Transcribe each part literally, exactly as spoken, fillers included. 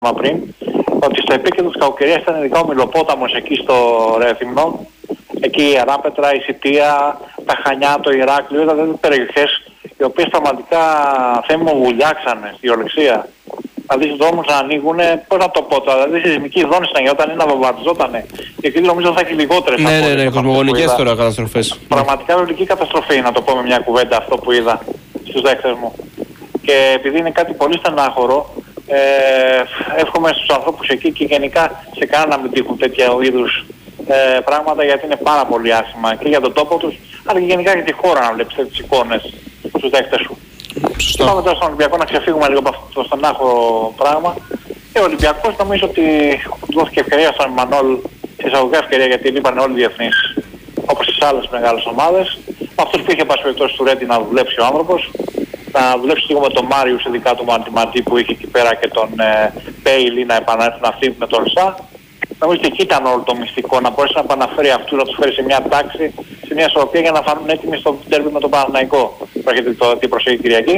πριν, ότι στο επίκεντρο της κακοκαιρίας ήταν ειδικά ο Μιλοπόταμος εκεί στο Ρέθυμνο, εκεί η Αράπετρα, η Σιτία, τα Χανιά, το Ηράκλειο, ήταν περιοχές οι οποίες πραγματικά θέμη βουλιάξανε στη γεωλεξία. Δηλαδή στους δρόμους να ανοίγουν, πώς να το πω τώρα, δηλαδή σεισμική ζώνη να γινόταν ή να βομβαρδιζότανε. Και εκεί νομίζω θα έχει λιγότερες. Ναι, ναι, ναι, κοσμογονικές τώρα καταστροφές. Πραγματικά βιβλική καταστροφή, να το πω με μια κουβέντα, αυτό που είδα στους δέχτες μου. Και επειδή είναι κάτι πολύ στενάχωρο, ε, εύχομαι στους ανθρώπους εκεί και γενικά σε κανένα να μην τύχουν τέτοια είδους ε, πράγματα, γιατί είναι πάρα πολύ άσχημα και για τον τόπο τους, αλλά και γενικά για τη χώρα να βλέπεις τέτοιες εικόνες στους δέχτες σου. Και πάμε τώρα στον Ολυμπιακό να ξεφύγουμε λίγο από αυτό το στενάχωρο πράγμα. Και ο Ολυμπιακός νομίζω ότι δόθηκε ευκαιρία στον Εμμανουέλ, εισαγωγικά ευκαιρία, γιατί λείπαν όλοι οι διεθνείς, όπως τις άλλες μεγάλες ομάδες. Με αυτούς που είχε πάσει περιπτώσει του Ρέντι να δουλέψει ο άνθρωπος, να δουλέψει λίγο με τον Μάριους, ειδικά του Μαντιματή που είχε εκεί πέρα, και τον ε, Μπέιλι να επανέλθουν αυτοί με τον Ρσά. Νομίζω ότι εκεί ήταν όλο το μυστικό, να μπορέσει να επαναφέρει αυτούς, να τους φέρει σε μια τάξη, σε μια ισορροπία για να φανούν έτοιμοι στο ντέρμπι με τον Παναθηναϊκό που έρχεται το τι προσέχει Κυριακή.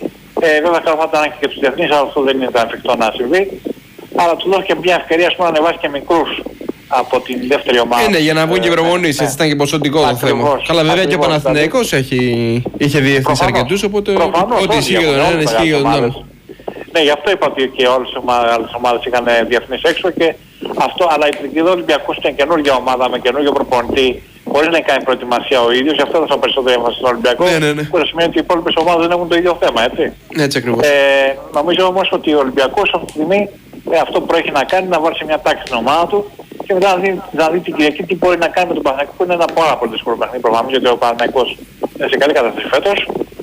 Ε, βέβαια καλό θα ήταν και τους διεθνείς, αλλά αυτό δεν ήταν εφικτό να συμβεί. Αλλά του δόθηκε μια ευκαιρία ας πούμε, να ανεβάσει και μικρούς από την δεύτερη ομάδα. Είναι για να βγουν και προμονήσεις, έτσι ήταν και ποσοτικό το θέμα. Καλά, βέβαια και ο Παναθηναϊκός είχε διεθνείς αρκετούς, οπότε ό,τι ισχύει για τον ένα ισχύει για τον άλλο. Ναι, γι' αυτό είπα ότι και όλες οι άλλες ομάδες είχαν διεθνείς έξω και αυτό, αλλά επειδή ο Ολυμπιακός ήταν καινούργια ομάδα με καινούργιο προπονητή, χωρίς να κάνει προετοιμασία ο ίδιος, γι' αυτό έδωσα περισσότερη έμφαση στον Ολυμπιακό. Ναι, ναι, ναι. Που σημαίνει ότι οι υπόλοιπες ομάδες δεν έχουν το ίδιο θέμα, έτσι. Ναι, έτσι ακριβώς. Ε, νομίζω όμως ότι ο Ολυμπιακός αυτή τη στιγμή ε, αυτό που έχει να κάνει να βάλει σε μια τάξη την ομάδα του και μετά να δει, να δει την Κυριακή τι μπορεί να κάνει με τον Παναθηναϊκό, που είναι ένα πάρα πολύ δύσκολο παιχνίδι προφανώς, γιατί ο Παναθηναϊκός είναι σε καλή κατάσταση φέτος,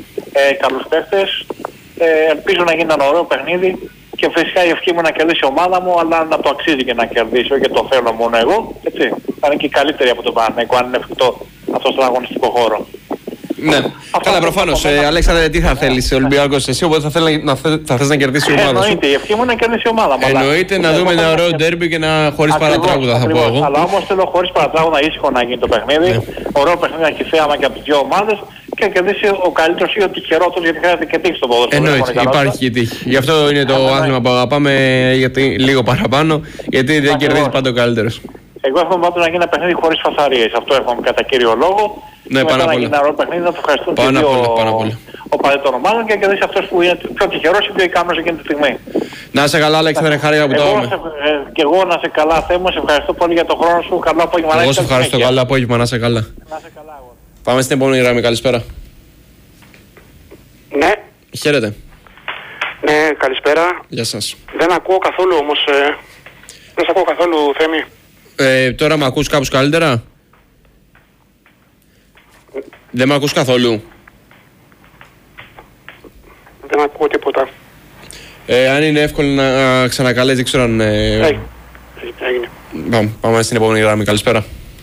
ε, καλούς παίχτες. Ε, ελπίζω να γίνει ένα ωραίο παιχνίδι και φυσικά η ευχή μου να κερδίσει η ομάδα μου, αλλά να το αξίζει και να κερδίσει, όχι και το θέλω μόνο εγώ, έτσι. Θα είναι και καλύτερη από τον Παναθηναϊκό αν είναι εφικτό αυτό στον αγωνιστικό χώρο. Ναι, αυτό καλά, προφανώς. Ε, Αλέξανδρε, τι θα θέλεις, Ολυμπιακός, εσύ, οπότε θα, θέλει, να, θα θες να κερδίσει η ομάδα σου. Εννοείται, η ευχή μου είναι να κερδίσει η ομάδα μου. Εννοείται να δούμε ένα ωραίο ντέρμπι και να χωρίς παρατράγουδα, θα πω εγώ. Αλλά όμως θέλω χωρίς παρατράγουδα, ήσυχο να γίνει το παιχνίδι. Ναι. Ωραίο παιχνίδι να έχει θέαμα και από τις δύο ομάδες και να κερδίσει ο καλύτερος ή ο τυχερότερος, γιατί χρειάζεται και τύχη στο ποδόσφαιρο. Εννοείται, υπάρχει και τύχη. Γι' αυτό είναι το άθλημα που αγαπάμε, γιατί λίγο παραπάνω, γιατί δεν κερδίζει πάντα ο καλύτερος. Εγώ εύχομαι πάντως να γίνει ένα παιχνίδι χωρίς φασαρίες. Αυτό εύχομαι κατά κύριο λόγο. Ναι, πάνω απ' όλα. Να γίνει ένα ωραίο παιχνίδι, να το ευχαριστούν και δύο οπαδοί ομάδων και να κερδίσει αυτός που είναι πιο τυχερός ή πιο ικανός εκείνη τη στιγμή. Να είσαι καλά, Αλέξανδρε, χάρηκα που το είπαμε. Και εγώ να είσαι καλά, Θεέ μου, σε ευχαριστώ πολύ για τον χρόνο σου. Καλό απόγευμα. Εγώ σε ευχαριστώ, καλό απόγευμα, να είσαι καλά. Να είσαι καλά, εγώ. Πάμε στην επόμενη γραμμή, καλησπέρα. Ναι. Χαίρετε. Ναι, καλησπέρα. Γεια σας. Δεν ακούω καθόλου όμως, ε, δεν σε ακούω καθόλου, Θέμη. Ε, τώρα με ακούς κάπως καλύτερα? Δεν με ακούς καθόλου? Δεν ακούω τίποτα. Ε, αν είναι εύκολο να ξανακαλέσει, δεν ξέρω αν... Ε... Έγινε. Έγινε. Πάμε, πάμε στην επόμενη γραμμή, καλησπέρα.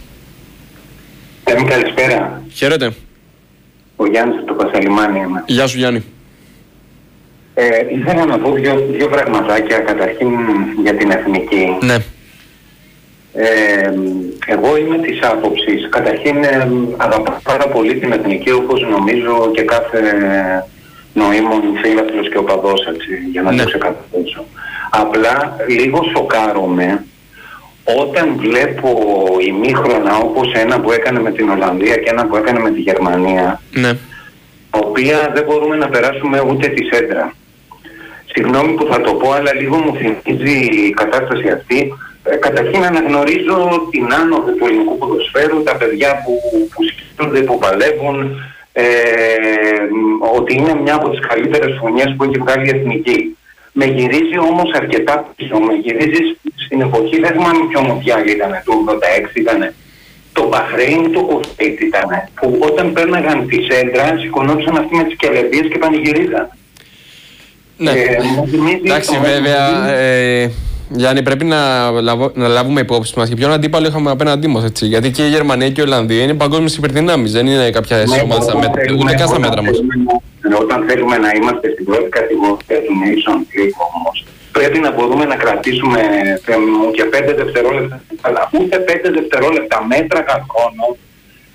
Ε, καλησπέρα. Χαίρετε. Ο Γιάννης από το Πασαλιμάνι είμαι. Γεια σου, Γιάννη. Ε, ήθελα να πω δύο, δύο πραγματάκια, καταρχήν για την εθνική. Ναι. Ε, εγώ είμαι της άποψης, καταρχήν ε, αγαπάω πάρα πολύ την εθνική, όπως νομίζω και κάθε νοήμων φίλαθλος και οπαδός, έτσι, για να ναι. το ξεκαθαρίσω. Απλά λίγο σοκάρομαι όταν βλέπω ημίχρονα όπως ένα που έκανε με την Ολλανδία και ένα που έκανε με τη Γερμανία, ναι. τα οποία δεν μπορούμε να περάσουμε ούτε τη σέντρα. Συγγνώμη που θα το πω, αλλά λίγο μου θυμίζει η κατάσταση αυτή. Ε, καταρχήν αναγνωρίζω την άνοδο του ελληνικού ποδοσφαίρου, τα παιδιά που, που σκέφτονται, που παλεύουν, ε, ότι είναι μια από τις καλύτερες φωνιές που έχει βγάλει η εθνική. Με γυρίζει όμως αρκετά πίσω, με γυρίζει στην εποχή, δεν θυμάμαι ποιο μοντιάλ ήταν, το ογδόντα έξι ήταν. Το Μπαχρέιν, το Κουβέιτ ήταν, που όταν πέρναγαν τη σέντρα σηκωνόντουσαν αυτοί με τις κελεβίες και πανηγυρίζαν. Ναι, ε, εντάξει βέβαια, ε, Γιάννη, πρέπει να, λαβω, να λάβουμε υπόψη μας και ποιον αντίπαλο είχαμε απέναντί μας, έτσι. Γιατί και η Γερμανία και η Ολλανδία είναι παγκόσμιες υπερδυνάμεις, δεν είναι κάποια ναι, ομάδα στα μέτρα, ούτε καν στα μέτρα μας. Όταν θέλουμε να είμαστε στην πρώτη κατηγορία του Nation League όμως, πρέπει να μπορούμε να κρατήσουμε και πέντε δευτερόλεπτα, αλλά ούτε πέντε δευτερόλεπτα μέτρα καθ' χρόνο,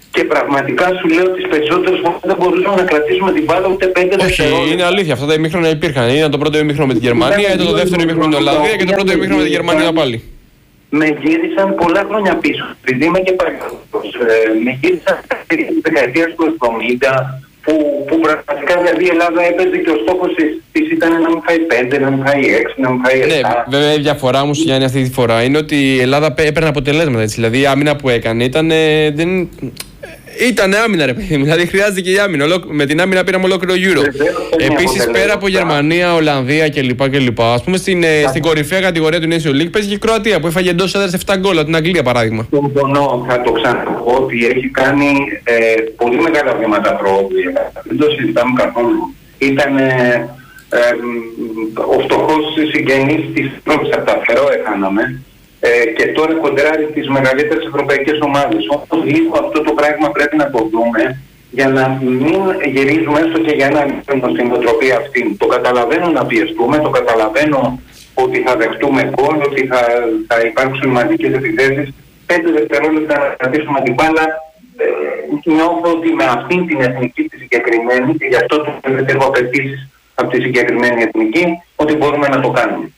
Και πραγματικά σου λέω τις περισσότερες φορές δεν μπορούσαμε να κρατήσουμε την μπάλα ούτε πέντε δευτερόλεπτα. Όχι, είναι αλήθεια. Αυτά τα ημίχρονα υπήρχαν. Είναι το πρώτο ημίχρονο με τη Γερμανία, ήταν το δεύτερο ημίχρονο με την Ολλανδία και το πρώτο ημίχρονο με τη Γερμανία πάλι. Με γύρισαν πολλά χρόνια πίσω. Επειδή είμαι και παλιός, ε, με γύρισαν στη δεκαετία του εβδομήντα, που, που πραγματικά δηλαδή η Ελλάδα έπαιζε και ο στόχος της ήταν να μην φάει πέντε, να μην φάει έξι, να μην φάει επτά. Ναι, βέβαια η διαφορά μου, Γιάννη, αυτή τη φορά είναι ότι η Ελλάδα έπαιρνε αποτελέσματα. Έτσι. Δηλαδή η άμυνα που έκανε ήταν. Δεν... Ήταν άμυνα, ρε παιδί μου. Δηλαδή χρειάζεται και η άμυνα. Με την άμυνα πήραμε ολόκληρο γύρο. Επίσης, πέρα από Γερμανία, Ολλανδία κλπ. Ας πούμε στην, στην κορυφαία κατηγορία του Nation League παίζει και η Κροατία που έφαγε εντός έδρας επτά γκολ από την Αγγλία παράδειγμα. Συμφωνώ, θα το ξαναπώ ότι έχει κάνει ε, πολύ μεγάλα βήματα πρόοδου. Δεν το συζητάμε καθόλου. Ήταν ε, ε, ο φτωχός συγγενής της Ευρώπης από τα Φερόε κάναμε. Ε, και τώρα κοντράρει τις μεγαλύτερες ευρωπαϊκές ομάδες. Όμως λίγο αυτό το πράγμα πρέπει να το δούμε για να μην γυρίζουμε έστω και για ένα μήνυμα στην οτροπία αυτή. Το καταλαβαίνω να πιεστούμε, το καταλαβαίνω ότι θα δεχτούμε γκολ, ότι θα, θα υπάρξουν μαζικές επιθέσεις. Πέντε δευτερόλεπτα να κρατήσουμε την μπάλα. Ε, νιώθω ότι με αυτήν την εθνική τη συγκεκριμένη, και γι' αυτό το έχω απαιτήσεις από τη συγκεκριμένη εθνική, ότι μπορούμε να το κάνουμε.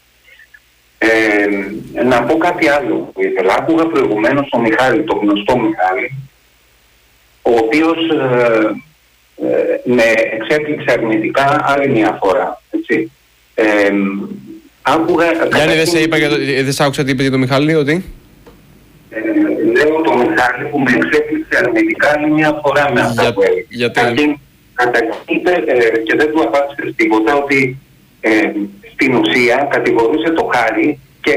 Ε, να πω κάτι άλλο που ήθελα. Άκουγα προηγουμένως τον Μιχάλη, τον γνωστό Μιχάλη, ο οποίος ε, ε, με εξέπληξε αρνητικά άλλη μια φορά. Έτσι. Ε, άκουγα... Γιάννη, δεν σε είπα, δεν σ' άκουσα τι είπε για τον Μιχάλη, ότι... Ε, λέω τον Μιχάλη που με εξέπληξε αρνητικά άλλη μια φορά με αυτά για, που έλεγε. Γιατί... Καταρχήν είπε ε, και δεν του απάντησε τίποτα ότι ε, στην ουσία κατηγορούσε το Χάρη και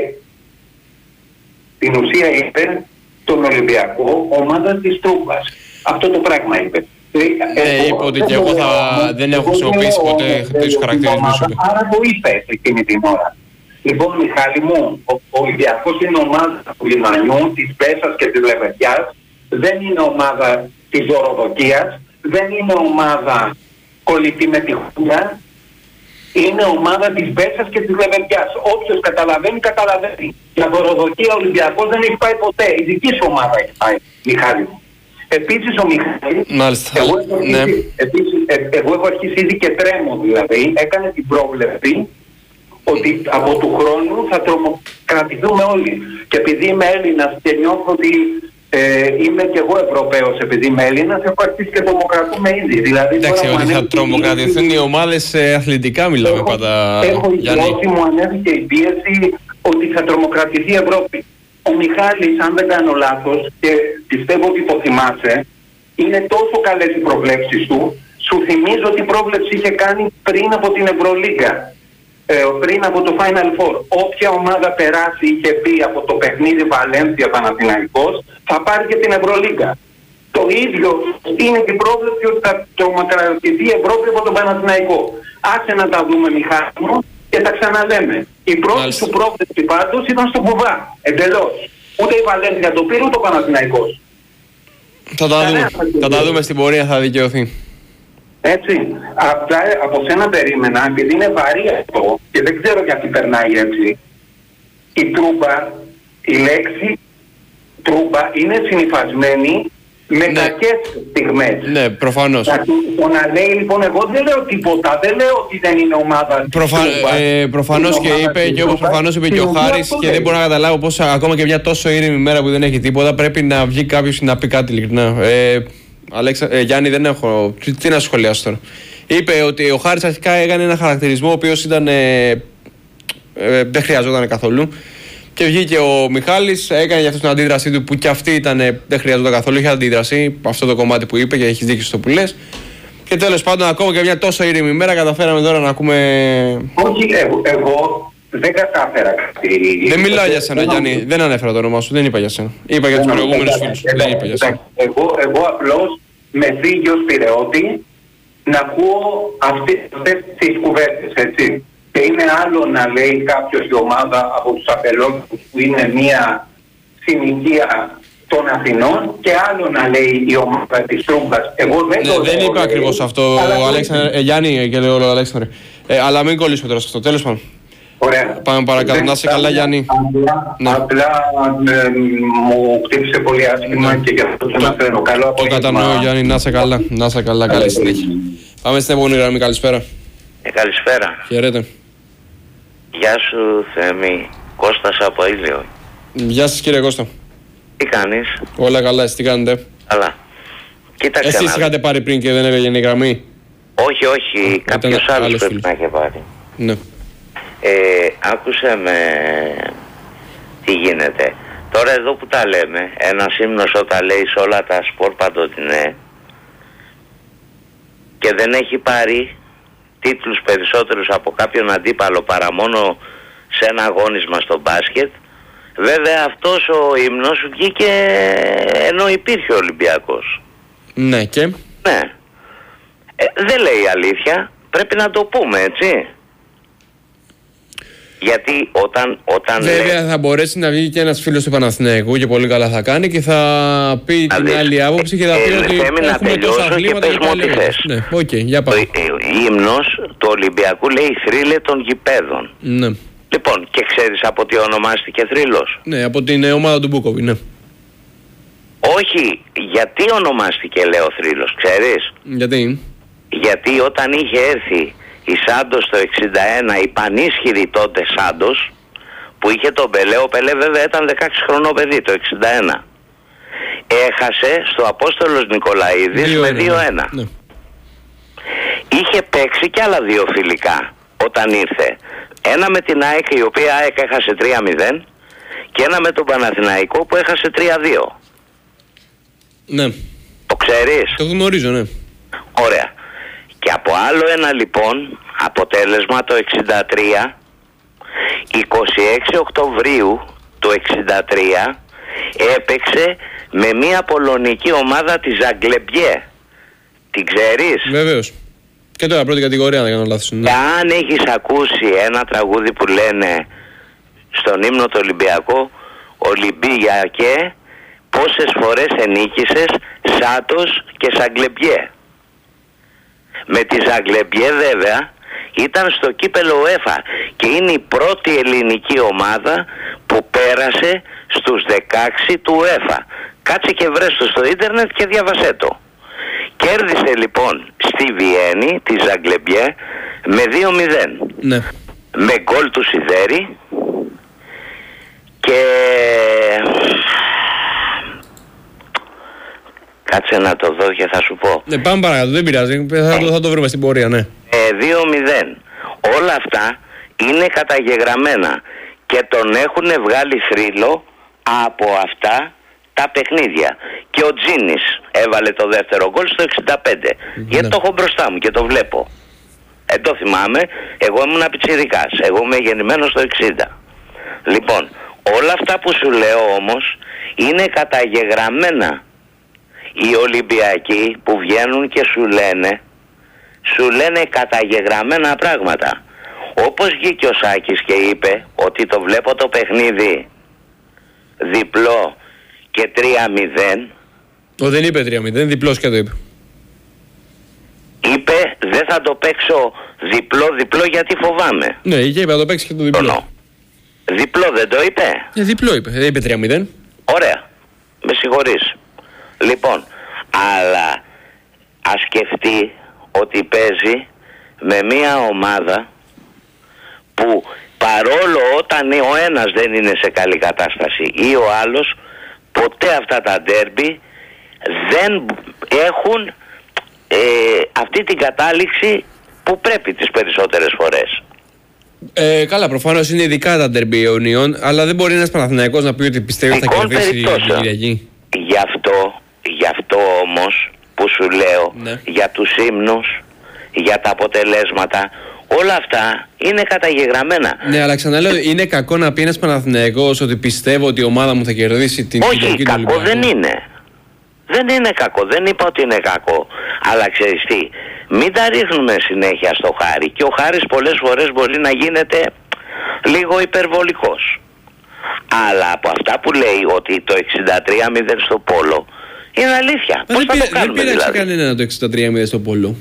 στην ουσία είπε τον Ολυμπιακό ομάδα της Τρούμπας. Αυτό το πράγμα είπε. Ε, είπε ότι και εγώ θα, δεν έχω χρησιμοποιήσει ποτέ τους χαρακτηρισμούς σου. Άρα το είπε εκείνη την ώρα. Λοιπόν, Μιχάλη μου, ο Ολυμπιακός είναι ομάδα του Λιμανιού, της Πέσας και της Λεβεντιάς. Δεν είναι ομάδα της δωροδοκίας. Δεν είναι ομάδα κολλητή με τη χούρα. Είναι ομάδα της Μπέσας και της Λεβεντιάς. Όποιος καταλαβαίνει, καταλαβαίνει. Για δωροδοκία ο Ολυμπιακός δεν έχει πάει ποτέ. Η δική σου ομάδα έχει πάει, Μιχάλη μου. Επίσης ο Μιχάλης, Μάλιστα. εγώ, έχω αρχίσει, ναι. επίσης, ε, εγώ έχω αρχίσει ήδη και τρέμω δηλαδή, έκανε την πρόβλεψη ότι από του χρόνου θα τρομοκρατηθούμε όλοι. Και επειδή είμαι Έλληνας και νιώθω ότι Ε, είμαι και εγώ Ευρωπαίος επειδή είμαι Έλληνας, έχω αρχίσει και τρομοκρατούμε ήδη. Δηλαδή, εντάξει, ότι θα τρομοκρατηθούν οι ομάδες ε, αθλητικά μιλάμε έχω, πάντα. Έχω ότι μου ανέβηκε η πίεση ότι θα τρομοκρατηθεί η Ευρώπη. Ο Μιχάλης, αν δεν κάνω λάθος, και πιστεύω ότι το θυμάσαι, είναι τόσο καλές οι προβλέψεις του. Σου θυμίζω ότι η πρόβλεψη είχε κάνει πριν από την Ευρωλίγκα. Ε, πριν από το Final Four. Όποια ομάδα περάσει, είχε πει από το παιχνίδι Βαλένθια Παναθηναϊκός, θα πάρει και την Ευρωλίγκα. Το ίδιο είναι και η πρόβλεψη ότι θα τρομοκρατηθεί η Ευρώπη από τον Παναθηναϊκό. Άσε να τα δούμε, Μιχάλη μου, και τα ξαναλέμε. Η πρώτη Μάλιστα. σου πρόβλεψη πάντως ήταν στο Κουβά. Εντελώς. Ούτε η Βαλένθια το πήρε, ούτε ο Παναθηναϊκός. Θα τα δούμε. Θα τα δούμε στην πορεία, θα δικαιωθεί. Έτσι, απλά από σένα περίμενα, επειδή είναι βαρύ αυτό και δεν ξέρω γιατί περνάει έτσι, η τρούμπα, η λέξη τρούμπα είναι συνυφασμένη με ναι. κακές στιγμές. Ναι, προφανώς. Να, το να λέει λοιπόν, εγώ δεν λέω τίποτα, δεν λέω ότι δεν είναι ομάδα Προφα... τρούμπα, ε, προφανώς και είπε και όπως προφανώς είπε και ο Χάρης και δεν μπορώ να καταλάβω πως ακόμα και μια τόσο ήρεμη μέρα που δεν έχει τίποτα πρέπει να βγει κάποιος να πει κάτι ειλικρινά. Ε, Αλέξα, ε, Γιάννη, δεν έχω. Τι, τι να σχολιάσω τώρα. Είπε ότι ο Χάρης αρχικά έκανε ένα χαρακτηρισμό ο οποίος ήταν. Ε, ε, δεν χρειαζόταν καθόλου. Και βγήκε ο Μιχάλης, έκανε για αυτό την αντίδρασή του που και αυτή ήταν. Ε, δεν χρειαζόταν καθόλου. Είχε αντίδραση. Αυτό το κομμάτι που είπε και έχει δίκιο στο που λες. Και τέλος πάντων, ακόμα και μια τόσο ήρεμη μέρα, καταφέραμε τώρα να ακούμε. Όχι, εγώ, εγώ δεν κατάφερα κάτι. Δεν μιλάω για σένα, Γιάννη. Δεν ανέφερα το όνομά σου. Δεν είπα για σένα. Είπα για τους προηγούμενους φίλους. Δεν είπα για σένα. Εγώ, εγώ απλώς με φύγει ως Πειραιώτη να ακούω αυτές, αυτές τις κουβέντες, έτσι. Και είναι άλλο να λέει κάποιος η ομάδα από τους απελόγους που είναι μια συνοικία των Αθηνών και άλλο να λέει η ομάδα της Τρούμπας. Εγώ δεν ναι, το δεν λέω, είπα ακριβώς αυτό, Αλέξανδρε, ε, Γιάννη και λέω Αλέξανδρε. Ε, αλλά μην κολλήσουμε τώρα σε αυτό. Τέλος πάντων. Ωραία. Πάμε παρακάτω. Να είσαι καλά, Γιάννη. Απλά, ναι. απλά ε, μου χτύπησε πολύ άσχημα ναι. και γι' αυτό το αναφέρω. Καλό απόγευμα. Το κατανοώ, Γιάννη. Να είσαι καλά. Να είσαι καλά. Καλή συνέχεια. Πάμε στην επόμενη γραμμή. Καλησπέρα. Ε, καλησπέρα. Χαίρετε. Γεια σου, Θέμη. Κώστας από Ήλιο. Γεια σας, κύριε Κώστα. Τι κάνεις? Όλα καλά, εσείς τι κάνετε? Καλά. Κοίταξε. Εσείς είχατε πάρει πριν και δεν έβγαινε η γραμμή? Όχι, όχι. Κάποιος άλλος, άλλος πρέπει να είχε πάρει. Ναι. Ε, άκουσε με τι γίνεται. Τώρα εδώ που τα λέμε, ένας ύμνος όταν λέει σε όλα τα σπορ παντοτινέ και δεν έχει πάρει τίτλους περισσότερους από κάποιον αντίπαλο παρά μόνο σε ένα αγώνισμα στο μπάσκετ, βέβαια αυτός ο ύμνος βγήκε ενώ υπήρχε ο Ολυμπιακός. Ναι, και? Ναι. Ε, δεν λέει αλήθεια, πρέπει να το πούμε, έτσι. Γιατί όταν, όταν βέβαια λέ... θα μπορέσει να βγει και ένας φίλος του Παναθηναϊκού και πολύ καλά θα κάνει και θα πει να την δεις. άλλη άποψη και θα πει ε, ότι έχουμε τόσα αθλήματα και πάλι. Ναι, οκ, okay, για πάμε. Ο ύμνος του Ολυμπιακού λέει θρύλε των γηπέδων. Ναι. Λοιπόν, και ξέρεις από τι ονομάστηκε θρύλος? Ναι, από την ομάδα του Μπούκοβι, ναι. Όχι, γιατί ονομάστηκε λέω θρύλος, ξέρεις? Γιατί? Γιατί όταν είχε έρθει η Σάντος το εξήντα ένα, η πανίσχυρη τότε Σάντος, που είχε τον Πελέ, ο Πελέ βέβαια ήταν δεκαέξι χρονό παιδί το εξήντα ένα. Έχασε στο Απόστολος Νικολαίδης με δύο ένα. Ναι. Είχε παίξει κι άλλα δύο φιλικά όταν ήρθε. Ένα με την ΑΕΚ, η οποία ΑΕΚ έχασε τρία μηδέν, και ένα με τον Παναθηναϊκό που έχασε τρία δύο. Ναι. Το ξέρεις? Το γνωρίζω, ναι. Ωραία. Και από άλλο ένα λοιπόν αποτέλεσμα το εξήντα τρία, είκοσι έξι Οκτωβρίου του εξήντα τρία έπαιξε με μια πολωνική ομάδα τη Ζαγκλεμπιέ. Την ξέρεις? Βεβαίως. Και τώρα πρώτη κατηγορία, να κάνω λάθος. Ναι. Αν έχεις ακούσει ένα τραγούδι που λένε στον ύμνο του Ολυμπιακό Ολυμπιακέ, πόσες φορές ενίκησες Σάτος και Ζαγκλεμπιέ. Με τη Ζαγκλεμπιέ βέβαια ήταν στο κύπελο UEFA και είναι η πρώτη ελληνική ομάδα που πέρασε στους δεκαέξι του UEFA. Κάτσε και βρες το στο ίντερνετ και διάβασέ το. Κέρδισε λοιπόν στη Βιέννη τη Ζαγκλεμπιέ με δύο μηδέν. Ναι. Με γκολ του Σιδέρη και... Κάτσε να το δω και θα σου πω. Ναι, πάμε παρακάτω, δεν πειράζει. Θα, το, θα το βρούμε στην πορεία, ναι. Ε, δύο μηδέν. Όλα αυτά είναι καταγεγραμμένα και τον έχουν βγάλει θρύλο από αυτά τα παιχνίδια. Και ο Τζίνης έβαλε το δεύτερο γκολ στο εξήντα πέντε. Ναι. Γιατί το έχω μπροστά μου και το βλέπω. Ε, το θυμάμαι, εγώ ήμουν πιτσιρικάς. Εγώ είμαι γεννημένος στο εξήντα. Λοιπόν, όλα αυτά που σου λέω όμως είναι καταγεγραμμένα. Οι Ολυμπιακοί που βγαίνουν και σου λένε, σου λένε καταγεγραμμένα πράγματα. Όπως βγήκε ο Σάκης και είπε ότι το βλέπω το παιχνίδι διπλό και τρία μηδέν. Ο δεν είπε τρία μηδέν, διπλός και το είπε. Είπε δεν θα το παίξω διπλό διπλό γιατί φοβάμαι. Ναι, είχε είπε θα το παίξει και το διπλό. Νο. Διπλό δεν το είπε? Ε, διπλό είπε, δεν είπε τρία μηδέν. Ωραία, με συγχωρείς. Λοιπόν, αλλά ας σκεφτεί ότι παίζει με μια ομάδα που παρόλο όταν ο ένας δεν είναι σε καλή κατάσταση ή ο άλλος, ποτέ αυτά τα ντέρμπι δεν έχουν ε, αυτή την κατάληξη που πρέπει τις περισσότερες φορές. Ε, καλά, προφανώς είναι ειδικά τα ντέρμπι Ιωνίων, αλλά δεν μπορεί ένας Παναθηναϊκός να πει ότι πιστεύει ότι θα κερδίσει την Κυριακή. Γι' αυτό, γι' αυτό όμως που σου λέω, ναι, για τους ύμνους, για τα αποτελέσματα, όλα αυτά είναι καταγεγραμμένα. Ναι, αλλά ξαναλέω, είναι κακό να πει ένας Παναθηναϊκός ότι πιστεύω ότι η ομάδα μου θα κερδίσει την Κυριακή του Ολυμπιακού. Όχι, κακό δεν είναι. Δεν είναι κακό, δεν είπα ότι είναι κακό. Αλλά ξέρεις τι, μην τα ρίχνουμε συνέχεια στο Χάρη. Και ο Χάρης πολλές φορές μπορεί να γίνεται λίγο υπερβολικός. Αλλά από αυτά που λέει ότι το εξήντα τρία μηδέν στο Πόλο είναι αλήθεια. Πώς θα το κάνουμε δεν δηλαδή? Δεν πήραξε κανένα το εξήντα τρία μηδέν στο Πόλο.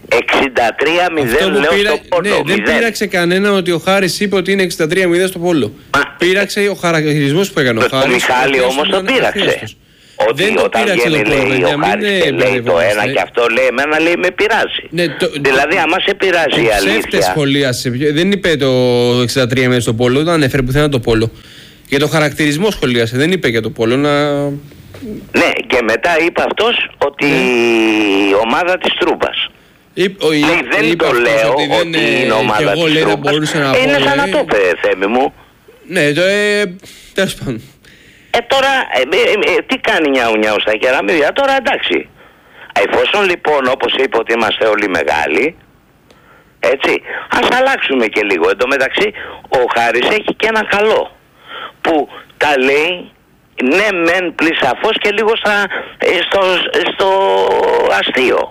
εξήντα τρία μηδέν λέω πήρα... στο Πόλο. Ναι, δεν πείραξε κανένα ότι ο Χάρης είπε ότι είναι εξήντα τρία μηδέν στο Πόλο. Μα... Πείραξε ο χαρακτηρισμός που έκανε ο Χάρης. Ο Μιχάλη όμως το πείραξε. Ότι δεν όταν βγαίνει λέει ο Χάρης και λέει το ένα ναι. Και αυτό λέει εμένα λέει με πειράζει. Ναι, το, δηλαδή άμα σε πειράζει η αλήθεια. Σχολίασε. Δεν είπε το εξήντα τρία μηδέν στο Πόλο, δεν ανέφερε πουθενά το Πόλο. Για το χαρακτηρισμό σχολίασε, δεν είπε για το Πόλο να... Ναι, και μετά είπε αυτός ότι η ομάδα της Τρούπας. Είπ, ο, λέει, δεν είπε το λέω ότι, ότι δεν, είναι ομάδα εγώ, της λέει, Τρούπας. Να ε, είναι πω, σαν να το είπε, Θέμη μου. Ναι, το ε, τέλος πάντων. Ε, τώρα, ε, ε, ε, τι κάνει νιάου νιάου στα κεραμίδια, τώρα εντάξει. Εφόσον λοιπόν, όπως είπε ότι είμαστε όλοι μεγάλοι, έτσι, ας αλλάξουμε και λίγο. Εν τω μεταξύ, ο Χάρης έχει και ένα καλό, που τα λέει, ναι μεν πλησαφώς και λίγο στα, στο, στο αστείο.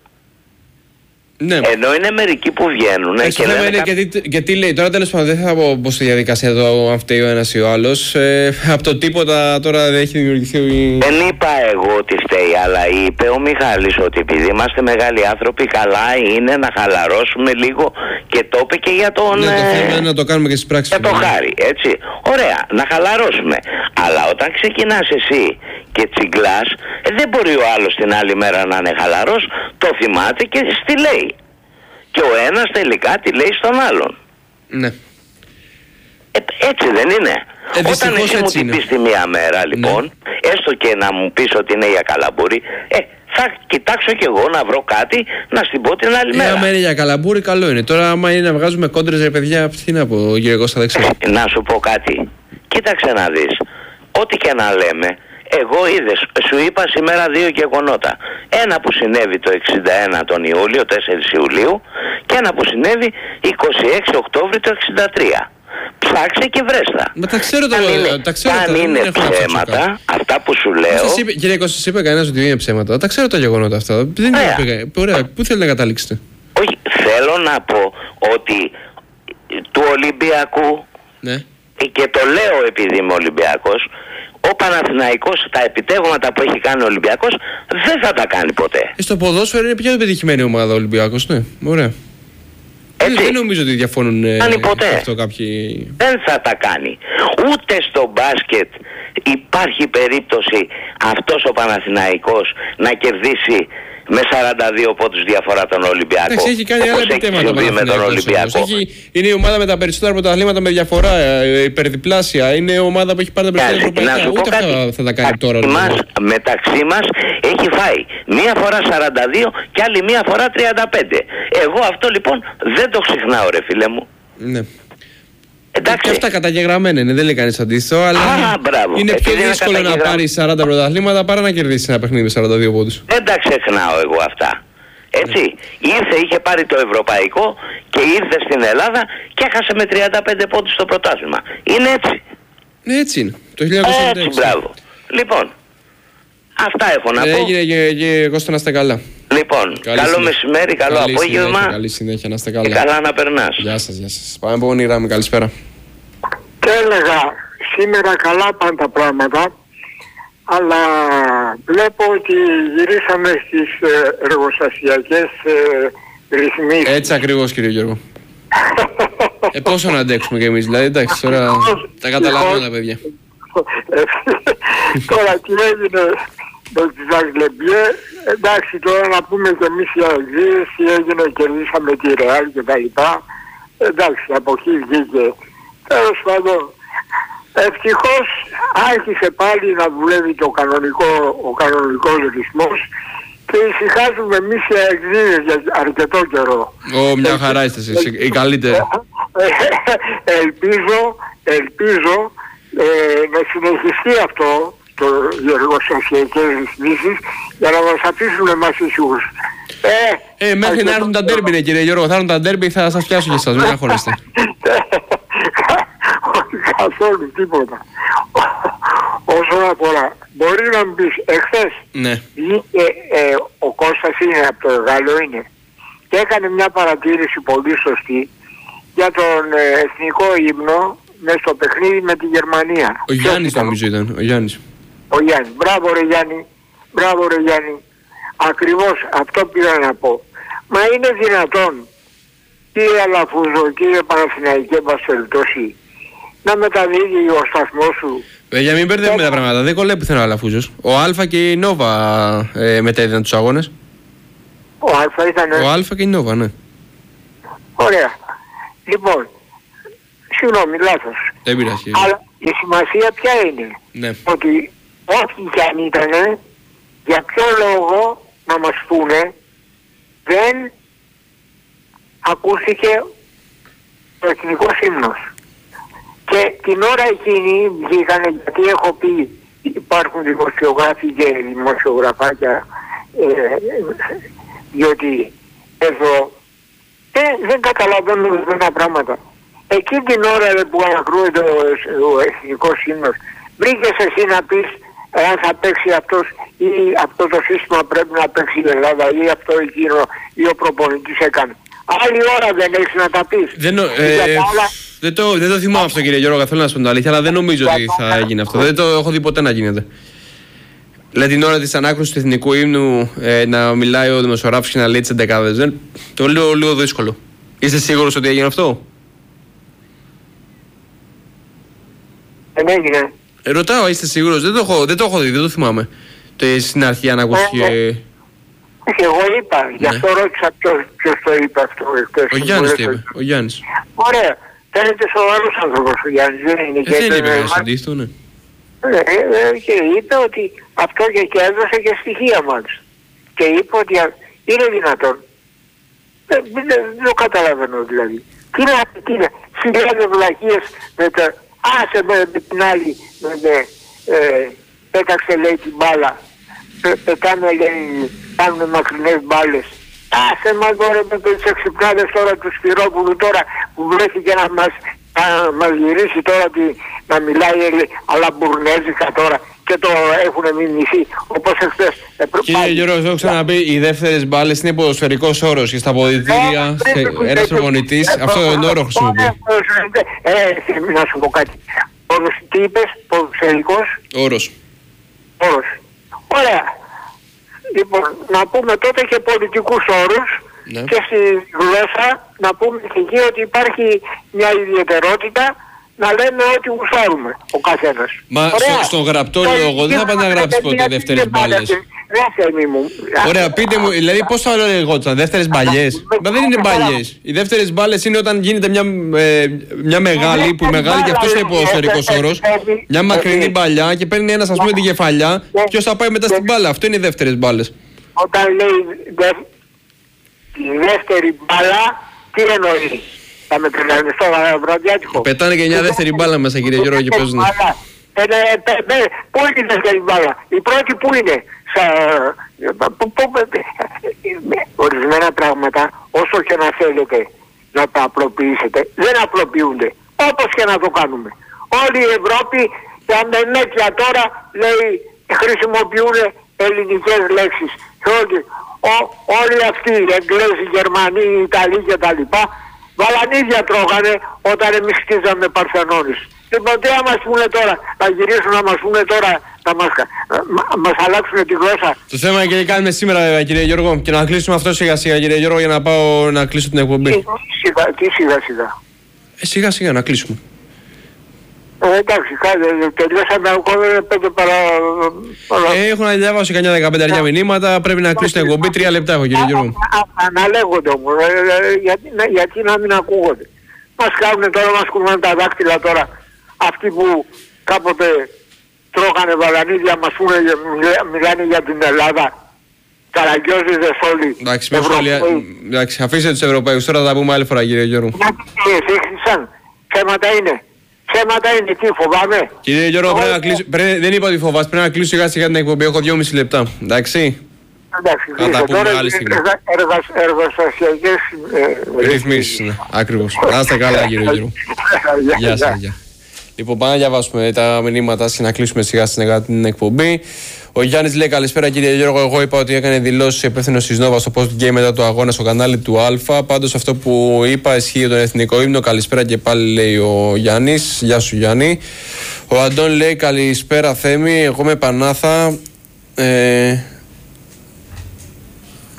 Ναι. Ενώ είναι μερικοί που βγαίνουν. Ε, και λένε είναι κα... γιατί, γιατί λέει τώρα τέλος πάντων, δεν θα πω πως στη διαδικασία το αν φταίει ο ένας ή ο άλλος. Ε, από το τίποτα τώρα δεν έχει δημιουργηθεί. Δεν είπα εγώ ότι φταίει, αλλά είπε ο Μιχάλης ότι επειδή είμαστε μεγάλοι άνθρωποι, καλά είναι να χαλαρώσουμε λίγο και το είπε και για τον. Ναι, το θέμα είναι να το κάνουμε και στις πράξεις. Για το Χάρη, έτσι. Ωραία, να χαλαρώσουμε. Αλλά όταν ξεκινάς εσύ και τσιγκλάς, ε, δεν μπορεί ο άλλος την άλλη μέρα να είναι χαλαρός, το θυμάται και στη λέει. Και ο ένας τελικά τη λέει στον άλλον. Ναι. Ε, έτσι δεν είναι. Ε, Όταν εσύ μου την πεις τη μία μέρα λοιπόν, ναι. Έστω και να μου πεις ότι είναι για καλαμπούρι, ε, θα κοιτάξω κι εγώ να βρω κάτι να στην πω την άλλη ε, μέρα. Άμα είναι για καλαμπούρι καλό είναι. Τώρα άμα είναι να βγάζουμε κόντρες ρε παιδιά, τι να πω κύριε Κώστα, δεν ξέρω. Ε, να σου πω κάτι. Κοίταξε να δεις. Ό,τι και να λέμε, εγώ είδες, σου είπα σήμερα δύο γεγονότα. Ένα που συνέβη το εξήντα ένα τον Ιούλιο, τέσσερις Ιουλίου, και ένα που συνέβη είκοσι έξι Οκτώβρη το εξήντα τρία. Ψάξε και βρέστα. Μα τα ξέρω το, αν είναι, τα ξέρω αν τα, είναι ψέματα, αυτά που σου λέω. Σας είπε, κύριε Κώστα, σας είπε κανένας ότι είναι ψέματα. Τα ξέρω τα γεγονότα αυτά. Δεν είναι, ωραία, πού θέλετε να καταλήξετε. Όχι, θέλω να πω ότι του Ολυμπιακού, ναι. Και το λέω επειδή είμαι Ολυμπιακός, ο Παναθηναϊκός τα επιτεύγματα που έχει κάνει ο Ολυμπιακός δεν θα τα κάνει ποτέ. Ε, στο ποδόσφαιρο είναι πιο επιτυχημένη ομάδα ο Ολυμπιακός, ναι, ωραία. Έτσι. Δεν νομίζω ότι διαφώνουν ε, αυτό κάποιοι. Δεν θα τα κάνει. Ούτε στο μπάσκετ υπάρχει περίπτωση αυτός ο Παναθηναϊκός να κερδίσει με σαράντα δύο πόντους διαφορά τον Ολυμπιακό. Εντάξει, έχει κάνει άλλα επιτεύγματα με τον Ολυμπιακό. Έχει, είναι η ομάδα με τα περισσότερα πρωταθλήματα με διαφορά, υπερδιπλάσια. Είναι η ομάδα που έχει πάρει τα περισσότερα ευρωπαϊκά. Ούτε κάτι. αυτά θα τα κάνει τώρα. Μας, μεταξύ μας έχει φάει μία φορά σαράντα δύο και άλλη μία φορά τριάντα πέντε. Εγώ αυτό λοιπόν δεν το ξεχνάω ρε φίλε μου. Ναι. Εντάξει. Και αυτά καταγεγραμμένα είναι, δεν λέει κανείς αντίστοιχο, αλλά Α, μπράβο. είναι πιο Επειδή δύσκολο είναι να πάρει σαράντα πρωταθλήματα παρά να κερδίσει ένα παιχνίδι με σαράντα δύο πόντους. Δεν τα ξεχνάω εγώ αυτά. Έτσι. Ναι. Ήρθε, είχε πάρει το ευρωπαϊκό και ήρθε στην Ελλάδα και έχασε με τριάντα πέντε πόντους το πρωτάθλημα. Είναι έτσι. Ναι, έτσι είναι. Το χίλια εννιακόσια εβδομήντα έξι. Έτσι, μπράβο. Λοιπόν, αυτά έχω να ε, πω. Έγινε και Κώστα να είστε καλά. Λοιπόν, καλή καλό συνέχεια. Μεσημέρι, καλό καλή απόγευμα. Συνέχεια, καλή συνέχεια, να είστε καλά. Και καλά να περνάς. Γεια σας, γεια σας. Πάμε από όνειρά μου, καλησπέρα. Και έλεγα, σήμερα καλά πάνε τα πράγματα, αλλά βλέπω ότι γυρίσαμε στις εργοστασιακές ε, ρυθμίσεις. Έτσι ακριβώς κύριε Γιώργο. ε, πόσο να αντέξουμε κι εμείς, δηλαδή, εντάξει, τώρα τα καταλαβαίνω τα παιδιά. Τώρα τι έγινε με τις Αγγλεμπιέ, εντάξει τώρα να πούμε και εμείς η αγγλίαση έγινε, κερδίσαμε τη Ρεάλ και τα λοιπά, εντάξει από εκεί βγήκε. Τέλος πάντων, ευτυχώς άρχισε πάλι να δουλεύει το κανονικό, ο κανονικός ρυθμός και ησυχάζουμε εμείς οι αγγλίες για αρκετό καιρό. Ω, μια χαρά είστε εσείς, η καλύτερη. Ελπίζω, ελπίζω ε, να συνεχιστεί αυτό το εργοστασιακές ρυθμίσεις για να μας αφήσουν εμάς ησυχούς. Ε, ε, μέχρι να έρθουν τα ντέρμπι, ναι, κύριε Γιώργο, θα έρθουν τα ντέρμπι, θα σας πιάσω και εσάς, μην αγχώνεστε. Καθόλου τίποτα. Όσον αφορά, μπορεί να μου πεις, εχθές ναι. βγήκε, ε, ο Κώστας είναι από το Γάλλο είναι και έκανε μια παρατήρηση πολύ σωστή για τον ε, εθνικό ύμνο μες στο παιχνίδι με τη Γερμανία. Ο Γιάννης νομίζω ήταν, ο Γιάννης. Ο Γιάννης, μπράβο ρε Γιάννη, μπράβο ρε Γιάννη. Ακριβώς αυτό πήρα να πω. Μα είναι δυνατόν, κύριε Αλαφούζο, κύριε Παναθηναϊκέ, Πασχελτώση, να μεταδίδει ο σταθμός σου? Ε, για μην μπερδεύουμε τα πράγματα, δεν κολλάει πουθενά ο Αλαφούζος. Ο Α και η Νόβα ε, μετέδιδαν τους αγώνες. Ο Α ήταν... Ο Α και η Νόβα, ναι. Ωραία. Λοιπόν, συγγνώμη, λάθος. Δεν πειράζει. Αλλά η σημασία ποια είναι? Ναι. Ότι ό,τι κι αν ήτανε, για ποιο λόγο να μας πούνε δεν ακούστηκε ο εθνικός ύμνος. Και την ώρα εκείνη βγήκανε, γιατί έχω πει υπάρχουν δημοσιογράφοι και δημοσιογραφάκια, ε, διότι εδώ ε, δεν καταλαβαίνουν ορισμένα πράγματα. Εκείνη την ώρα ε, που ανακρούεται ο, ο εθνικός ύμνος, βρήκες εσύ να πεις αν θα παίξει αυτός ή αυτό το σύστημα πρέπει να παίξει η Ελλάδα ή αυτό εκείνο ή ο προπονητής έκανε. Άλλη ώρα δεν έχεις να τα πεις. Δεν, ε, άλλα... δεν, το, δεν το θυμάμαι αυτό, κύριε Γιώργο, καθόλου να σου πω την αλήθεια, αλλά δεν νομίζω ότι θα γίνει αυτό. Δεν το έχω δει ποτέ να γίνεται. Δηλαδή την ώρα της ανάκρουσης του εθνικού ύμνου ε, να μιλάει ο δημοσιογράφος και να λέει τις εντεκάδες. Δεν... Το λέω λίγο δύσκολο. Είστε σίγουρος ότι έγινε αυτό? Δεν έγινε. Ε, ρωτάω, είστε σίγουρος? Δεν το έχω, δεν το έχω δει, δεν το θυμάμαι. Το στην αρχή αν ακούστηκε... Όχι, εγώ είπα, ναι. Γι' αυτό ρώτησα ποιος, ποιος το είπε αυτό. Ο Γιάννης το είπε, ο Γιάννης. Ωραία, φαίνεται σοβαρός άνθρωπος ο Γιάννης, δεν είναι. Ε, δεν είπε να συντήθω, ναι. Ε, ε, και είπε ότι αυτό και, και έδωσε και στοιχεία μας. Και είπε ότι είναι δυνατόν. Δεν, δεν, δεν το καταλαβαίνω δηλαδή. Τι είναι αυτή, τι είναι, χιλιάδες βλακίες με το... Άσε με, με την άλλη, με, με, ε, πέταξε λέει την μπάλα. Πε, πετάνε λέει, κάνουν μακρινές μπάλες. Άσε μας τώρα με τις εξυπνάδες τώρα του Σπυρόπουλου τώρα που βρέθηκε να μας, να μας γυρίσει τώρα τη, να μιλάει αλλά μπουρνέζικα τώρα και το έχουν μιμηθεί όπως εχθές. Ε, Κύριε Γιώργο, έχω ξαναπεί, οι δεύτερες μπάλες είναι ποδοσφαιρικός όρος και στα αποδυτήρια ένας προπονητής αυτόν τον όρο χρησιμοποιεί. Ε, να σου πω κάτι. Τι είπες, ποδοσφαιρικός όρος. Όρος. Ωραία. Λοιπόν, να πούμε τότε και πολιτικούς όρους, ναι. Και στη γλώσσα να πούμε και εκεί ότι υπάρχει μια ιδιαιτερότητα να λέμε ό,τι γουστάρουμε ο καθένας. Μα στο, στο γραπτό λόγο δεν θα πάνε να γράψεις ποτέ δεύτερες μπάλες. Ωραία, πείτε μου, δηλαδή πώς θα λεγόταν, δεύτερες μπαλιές? Μα δεν είναι μπαλιές. Οι δεύτερες μπάλες είναι όταν γίνεται μια, ε, μια μεγάλη, που μεγάλη και αυτός είναι ποδοσφαιρικός όρος, μια μακρινή μπαλιά και παίρνει ένας ας πούμε την κεφαλιά, ποιος θα πάει μετά στην μπάλα. Αυτό είναι οι δεύτερες μπάλες. Όταν λέει η δεύτερη μπάλα, τι εννοεί? Θα με τρελάνε στο βραδιάτικο. Πετάνε και μια δεύτερη μπάλα μέσα, κύριε Γιώργο, και παίζουν. Πού είναι η δεύτερη μπάλα? Η πρώτη πού είναι? Ορισμένα πράγματα, όσο και να θέλετε να τα απλοποιήσετε, δεν απλοποιούνται. Όπως και να το κάνουμε. Όλη η Ευρώπη, τα μενέκια τώρα, λέει, χρησιμοποιούν ελληνικές λέξεις. Όλοι, ό, όλοι αυτοί, οι Εγγλέζοι, οι Γερμανοί, οι Ιταλοί κτλ. Βαλανίδια τρώγανε όταν εμείς χτίζαμε Παρθενώνες. Λοιπόν, τι να μας πούνε τώρα, να γυρίσουν να μας πούνε τώρα, να μας, να μας αλλάξουν τη γλώσσα. Το θέμα είναι και τι κάνουμε σήμερα, βέβαια, κύριε Γιώργο, και να κλείσουμε αυτό σιγά σιγά, κύριε Γιώργο, για να πάω να κλείσω την εκπομπή. Τι σιγά, τι σιγά σιγά. Ε, σιγά σιγά να κλείσουμε. Ε, εντάξει, τελειώσαμε ακόμα πέντε παρα... Ε, έχω να διάβασω κανένα δεκαπέντε μηνύματα, πρέπει να κλείσω την εκπομπή, τρία λεπτά έχω, κύριε Γιώργο. Αναλέγονται όμως, γιατί να μην ακούγονται. Μας κάνουν τώρα, μας κουνάνε τα δάκτυλα τώρα, αυτοί που κάποτε τρώγανε βαλανίδια, μας πούνε, μιλάνε για την Ελλάδα. Καραγκιόζηδες όλοι. Εντάξει, εντάξει, αφήστε τους Ευρωπαίους, τώρα θα τα πούμε άλλη φορά, κύριε Γιώργο. Εσύχθησαν, θέματα είναι. Θέματα είναι, τι φοβάμαι. Κύριε Γιώργο, πρέπει να κλείσω, πρέπει, δεν είπα ότι φοβάσαι, πρέπει να κλείσω σιγά σιγά την εκπομπή, έχω δυόμιση λεπτά, εντάξει. Εντάξει, θα τα πούμε άλλη στιγμή. Εργασιακές ρυθμίσεις, ναι, ακριβώς. Να είστε καλά, κύριε Γιώργο. Γεια σας, γεια. Λοιπόν, πάμε να διαβάσουμε τα μηνύματα και να κλείσουμε σιγά σιγά την εκπομπή. Ο Γιάννης λέει: καλησπέρα, κύριε Γιώργο. Εγώ είπα ότι έκανε δηλώσεις υπεύθυνος της Νόβα στο post game μετά το αγώνα στο κανάλι του Α. Πάντως αυτό που είπα ισχύει για τον εθνικό ύμνο. Καλησπέρα και πάλι, λέει ο Γιάννης. Γεια σου, Γιάννη. Ο Αντών λέει: καλησπέρα, Θέμη. Εγώ με Πανάθα. Ε,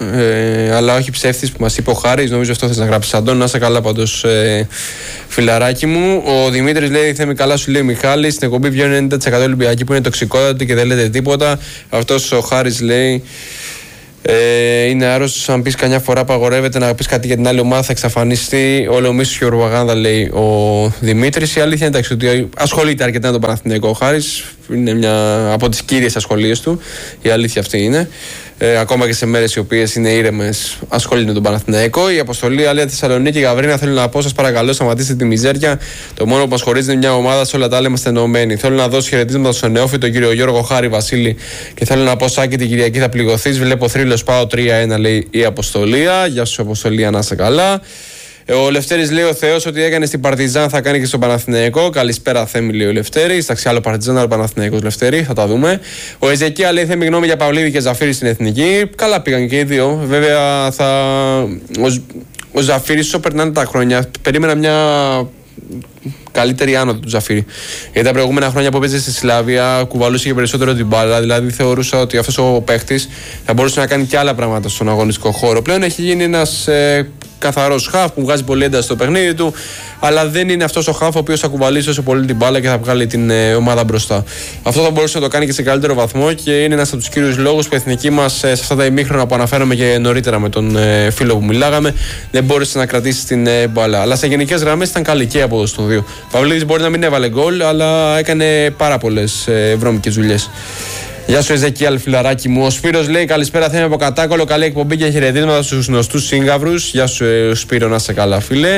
ε, αλλά όχι ψεύτης που μας είπε ο Χάρης. Νομίζω αυτό θες να γράψεις, Αντών. Να είσαι καλά πάντως, ε, φιλαράκι μου. Ο Δημήτρης λέει: Θέμη, καλά σου λέει ο Μιχάλης. Στην εκπομπή βγαίνουν ενενήντα τοις εκατό Ολυμπιακοί που είναι τοξικότατοι και δεν λέτε τίποτα. Αυτός ο Χάρης λέει: Ε, είναι άρρωστος. Αν πεις καμιά φορά απαγορεύεται να πεις κάτι για την άλλη ομάδα, θα εξαφανιστεί όλο ο μίσος και η ορβαγάνδα, λέει ο Δημήτρης. Η αλήθεια είναι εντάξει, ότι ασχολείται αρκετά με τον Παναθηναϊκό ο Χάρης. Είναι μια από τις κύριες ασχολίες του. Η αλήθεια αυτή είναι. Ε, ακόμα και σε μέρες οι οποίες είναι ήρεμες, ασχολείται με τον Παναθηναϊκό. Η αποστολή Αλία Θεσσαλονίκη, Γαβρίνα, θέλω να πω: σας παρακαλώ, σταματήστε τη μιζέρια. Το μόνο που μας χωρίζει είναι μια ομάδα, σε όλα τα άλλα είμαστε ενωμένοι. Θέλω να δώσω χαιρετίσματα στον νεόφυτο, τον κύριο Γιώργο Χάρη Βασίλη, και θέλω να πω: Σάκη, την Κυριακή θα πληγωθείς. Βλέπω θρύλος, πάω τρία ένα, λέει η αποστολία. Γεια σου, αποστολία, να είσαι καλά. Ο Λευτέρης λέει: ο Θεός ότι έκανε στην Παρτιζάν θα κάνει και στον Παναθηναϊκό. Καλησπέρα, Θέμη, λέει ο Λευτέρης. Εντάξει, άλλο Παρτιζάν, άλλο Παναθηναϊκός, Λευτέρη, θα τα δούμε. Ο Εζεκία λέει: Θέμη, γνώμη για Παυλίδη και Ζαφύρη στην Εθνική. Καλά πήγαν και οι δύο. Βέβαια, θα... ο, ο Ζαφύρης όσο περνάνε τα χρόνια, περίμενα μια καλύτερη άνοδο του Ζαφύρη. Γιατί τα προηγούμενα χρόνια που έπαιζε στη Σλάβια κουβαλούσε και περισσότερο την μπάλα. Δηλαδή θεωρούσα ότι αυτός ο παίχτης θα μπορούσε να κάνει και άλλα πράγματα στον αγωνιστικό χώρο. Πλέον έχει γίνει ένας ε, καθαρός χαφ που βγάζει πολύ ένταση στο παιχνίδι του, αλλά δεν είναι αυτός ο χαφ ο οποίος θα κουβαλήσει όσο πολύ την μπάλα και θα βγάλει την ε, ομάδα μπροστά. Αυτό θα μπορούσε να το κάνει και σε καλύτερο βαθμό και είναι ένας από τους κύριους λόγους που η εθνική μας ε, σε αυτά τα ημίχρονα που αναφέραμε και νωρίτερα με τον ε, φίλο που μιλάγαμε, δεν μπόρεσε να κρατήσει την ε, μπάλα. Αλλά σε γενικές γραμμές ήταν καλή και η απόδοση των δύο. Παυλίδης μπορεί να μην έβαλε γκολ, αλλά έκανε πάρα πολλές ε, βρώμικες δουλειές. Γεια σου, Εζεκιάλ, φιλαράκι μου. Ο Σπύρος λέει: καλησπέρα, Θέμη από Κατάκολο. Καλή εκπομπή και χαιρετίσματα στους γνωστούς σύγκαυρους. Γεια σου, ε, Σπύρο, να είσαι καλά, φίλε.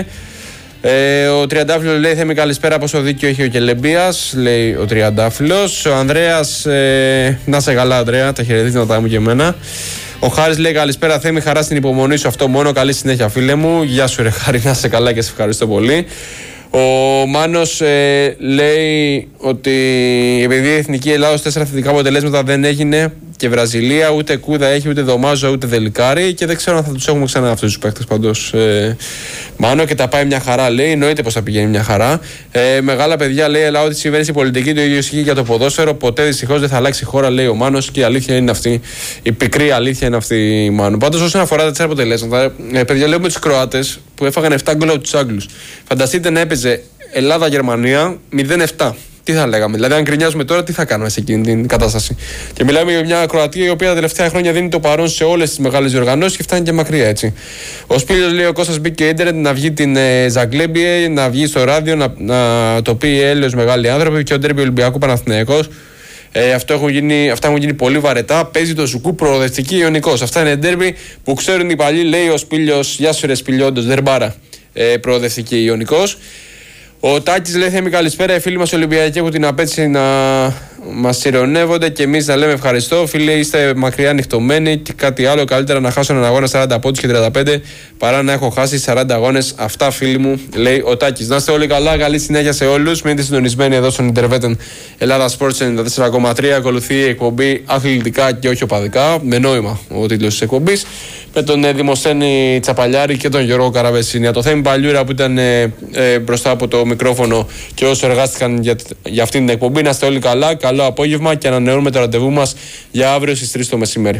Ε, ο Τριαντάφυλλος λέει: Θέμη, καλησπέρα. Πόσο δίκιο έχει ο Κελεμπίας, λέει ο Τριαντάφυλλος. Ο Ανδρέας, ε, να είσαι καλά, Ανδρέα, τα χαιρετίσματα μου και εμένα. Ο Χάρης λέει: καλησπέρα, Θέμη, χαρά στην υπομονή σου. Αυτό μόνο. Καλή συνέχεια, φίλε μου. Γεια σου, ρε Χάρη, να είσαι καλά και σε ευχαριστώ πολύ. Ο Μάνος ε, λέει ότι επειδή η Εθνική Ελλάδος τέσσερα θετικά αποτελέσματα δεν έγινε και Βραζιλία ούτε Κούδα έχει, ούτε Δωμάζο, ούτε Δελικάρη, και δεν ξέρω αν θα τους έχουμε ξανά αυτούς τους παίκτες παντός. Ε, Μάνο, και τα πάει μια χαρά, λέει. Εννοείται πως θα πηγαίνει μια χαρά. Ε, μεγάλα παιδιά, λέει, αλλά ό,τι συμβαίνει στην πολιτική, το ίδιο ισχύει για το ποδόσφαιρο. Ποτέ δυστυχώς δεν θα αλλάξει η χώρα, λέει ο Μάνος, και η αλήθεια είναι αυτή. Η πικρή αλήθεια είναι αυτή, Μάνο. Πάντως, όσον αφορά τα τέσσερα αποτελέσματα, ε, παιδιά, λέω με τους Κροάτες που έφαγαν επτά γκολ από τους Άγγλους. Φανταστείτε να έπαιζε Ελλάδα-Γερμανία μηδέν επτά. Τι θα λέγαμε, δηλαδή, αν γκρινιάζουμε τώρα, τι θα κάνουμε σε εκείνη την κατάσταση. Και μιλάμε για μια Κροατία η οποία τα τελευταία χρόνια δίνει το παρόν σε όλες τις μεγάλες διοργανώσεις και φτάνει και μακριά, έτσι. Ο Σπύρος λέει: ο Κώστας μπήκε ίντερνετ να βγει την ε, Ζαγκλέμπιε, να βγει στο ράδιο, να, να το πει έλεος μεγάλοι άνθρωποι και ο ντέρμπι Ολυμπιακού Παναθηναϊκός. Ε, αυτό έχουν γίνει, αυτά έχουν γίνει πολύ βαρετά. Παίζει το Ζουκού προοδευτική Ιωνικός. Αυτά είναι ντέρμπι που ξέρουν οι παλιοί, λέει ο Σπήλιος. Γεια σου, ρε Σπήλιο, όντως δερμπάρα. Ε, προοδευτική Ιωνικός. Ο Τάκης λέει: Θέμη, καλησπέρα. Οι φίλοι μας Ολυμπιακοί έχουν την απέτηση να μας ειρωνεύονται και εμείς να λέμε ευχαριστώ. Φίλοι, είστε μακριά νυχτωμένοι και κάτι άλλο. Καλύτερα να χάσω έναν αγώνα σαράντα πόντους και τριάντα πέντε παρά να έχω χάσει σαράντα αγώνες. Αυτά, φίλοι μου, λέει ο Τάκης. Να είστε όλοι καλά. Καλή συνέχεια σε όλους. Μείνετε συντονισμένοι εδώ στον Ιντερβέτεν Ελλάδα Sports ενενήντα τέσσερα κόμμα τρία. Ακολουθεί η εκπομπή αθλητικά και όχι οπαδικά. Με νόημα ο τίτλος της εκπομπής. Με τον Δημοσθένη Τσαπαλιάρη και τον Γιώργο Καραβεσίνια. Το Θέμη Παλιούρα που ήταν ε, ε, μπροστά από το μικρόφωνο και όσοι εργάστηκαν για, για αυτήν την εκπομπή. Να είστε όλοι καλά. Καλό απόγευμα και ανανεώνουμε το ραντεβού μας για αύριο στις τρεις το μεσημέρι.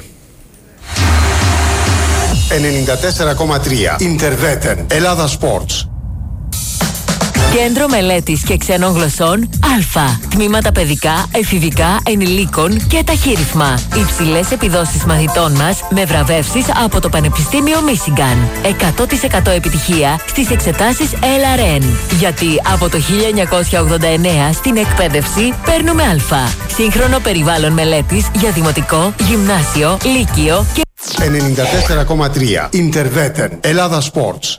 ενενήντα τέσσερα κόμμα τρία Ιντερβέτεν Ελλάδα Sports. Κέντρο Μελέτης και Ξένων Γλωσσών Α. Τμήματα παιδικά, εφηβικά, ενηλίκων και ταχύρυθμα. Υψηλές επιδόσεις μαθητών μας με βραβεύσεις από το Πανεπιστήμιο Μίσιγκαν. εκατό τοις εκατό επιτυχία στις εξετάσεις ελ αρ εν. Γιατί από το χίλια εννιακόσια ογδόντα εννέα στην εκπαίδευση παίρνουμε Α. Σύγχρονο περιβάλλον μελέτης για δημοτικό, γυμνάσιο, λύκειο και ενενήντα τέσσερα κόμμα τρία Ιντερβέτεν Ελλάδα Sports.